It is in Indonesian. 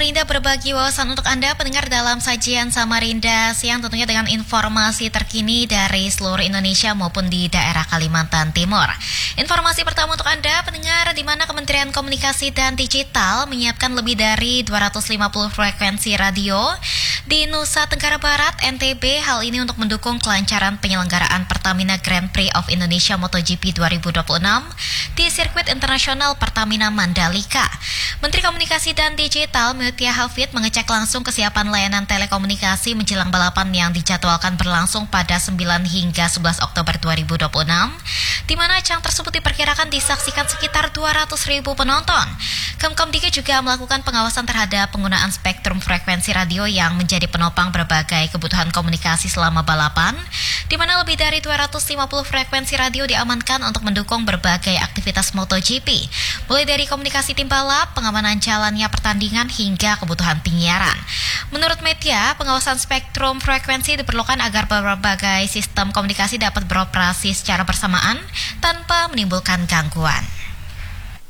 Samarinda berbagi wawasan untuk Anda pendengar dalam sajian Samarinda siang tentunya dengan informasi terkini dari seluruh Indonesia maupun di daerah Kalimantan Timur. Informasi pertama untuk Anda pendengar di mana Kementerian Komunikasi dan Digital menyiapkan lebih dari 250 frekuensi radio di Nusa Tenggara Barat, NTB. Hal ini untuk mendukung kelancaran penyelenggaraan Pertamina Grand Prix of Indonesia MotoGP 2026 di sirkuit internasional Pertamina Mandalika. Menteri Komunikasi dan Digital Mutia Hafid mengecek langsung kesiapan layanan telekomunikasi menjelang balapan yang dijadwalkan berlangsung pada 9 hingga 11 Oktober 2026, di mana ajang tersebut diperkirakan disaksikan sekitar 200.000 penonton. Kemkomdiki juga melakukan pengawasan terhadap penggunaan spektrum frekuensi radio yang menjadi penopang berbagai kebutuhan komunikasi selama balapan, di mana lebih dari 250 frekuensi radio diamankan untuk mendukung berbagai aktivitas MotoGP, mulai dari komunikasi tim balap, pengamanan jalannya pertandingan hingga kebutuhan penyiaran. Menurut Media, pengawasan spektrum frekuensi diperlukan agar berbagai sistem komunikasi dapat beroperasi secara bersamaan tanpa menimbulkan gangguan.